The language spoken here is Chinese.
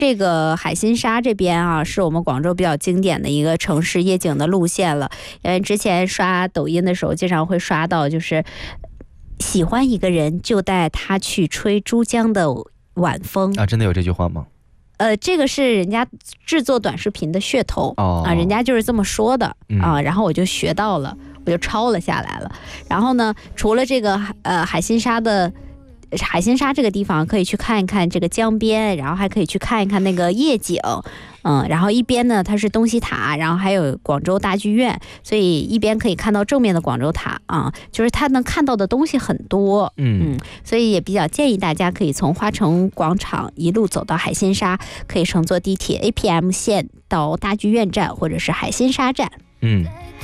这个海心沙这边啊，是我们广州比较经典的一个城市夜景的路线了。因为之前刷抖音的时候，经常会刷到，就是喜欢一个人就带他去吹珠江的晚风啊，真的有这句话吗？ 这个是人家制作短视频的噱头啊，人家就是这么说的啊，然后我就学到了，我就抄了下来了。然后呢，除了这个海心沙这个地方可以去看一看这个江边，然后还可以去看一看那个夜景，然后一边呢它是东西塔，然后还有广州大剧院，所以一边可以看到正面的广州塔啊，就是它能看到的东西很多，所以也比较建议大家可以从花城广场一路走到海心沙，可以乘坐地铁 APM 线到大剧院站或者是海心沙站。